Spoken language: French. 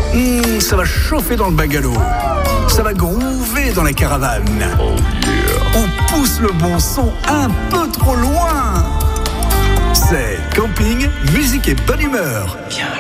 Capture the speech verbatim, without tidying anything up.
Mmh, ça va chauffer dans le bungalow. Ça va groover dans la caravane. Oh yeah. On pousse le bon son un peu trop loin. C'est camping, musique et bonne humeur. Viens